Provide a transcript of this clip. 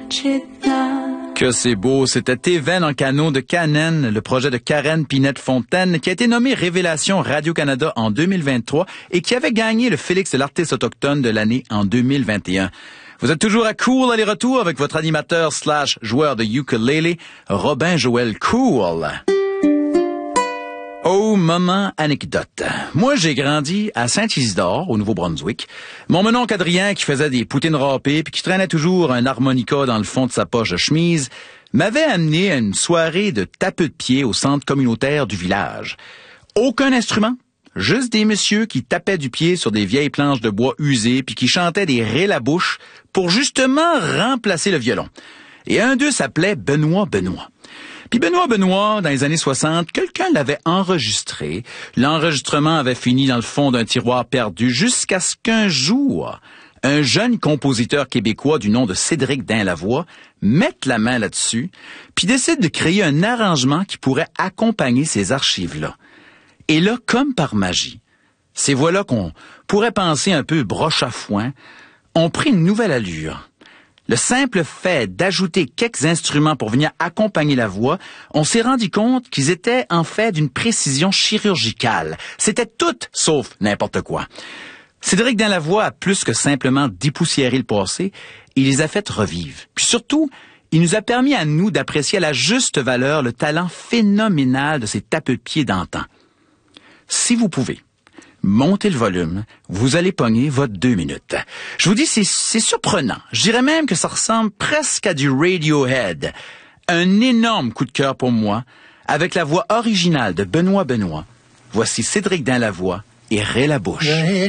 Que c'est beau, c'était Even en canot de Canen, le projet de Karen Pinette-Fontaine, qui a été nommé Révélation Radio-Canada en 2023 et qui avait gagné le Félix de l'artiste autochtone de l'année en 2021. Vous êtes toujours à Cool aller-retour avec votre animateur / joueur de ukulélé, Robin Joël Cool. Oh, moment anecdote. Moi, j'ai grandi à Saint-Isidore, au Nouveau-Brunswick. Mon mononcle Adrien, qui faisait des poutines râpées puis qui traînait toujours un harmonica dans le fond de sa poche de chemise, m'avait amené à une soirée de tapeux de pied au centre communautaire du village. Aucun instrument, juste des messieurs qui tapaient du pied sur des vieilles planches de bois usées puis qui chantaient des rilles à bouche pour justement remplacer le violon. Et un d'eux s'appelait Benoît. Puis Benoît, dans les années 60, quelqu'un l'avait enregistré. L'enregistrement avait fini dans le fond d'un tiroir perdu jusqu'à ce qu'un jour, un jeune compositeur québécois du nom de Cédric Dainlavoie mette la main là-dessus, puis décide de créer un arrangement qui pourrait accompagner ces archives-là. Et là, comme par magie, ces voix-là qu'on pourrait penser un peu broche à foin, ont pris une nouvelle allure. Le simple fait d'ajouter quelques instruments pour venir accompagner la voix, on s'est rendu compte qu'ils étaient en fait d'une précision chirurgicale. C'était tout sauf n'importe quoi. Cédric Dainlavoie a plus que simplement dépoussiéré le passé, il les a fait revivre. Puis surtout, il nous a permis à nous d'apprécier à la juste valeur le talent phénoménal de ces tapeux de pied d'antan. Si vous pouvez, montez le volume, vous allez pogner votre 2 minutes. Je vous dis, c'est surprenant. Je dirais même que ça ressemble presque à du Radiohead. Un énorme coup de cœur pour moi, avec la voix originale de Benoît. Voici Cédric Dainlavoie et Ray Labouche.